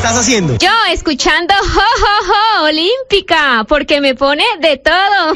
estás haciendo? Yo escuchando Jo Jo Jo Olímpica, porque me pone de todo.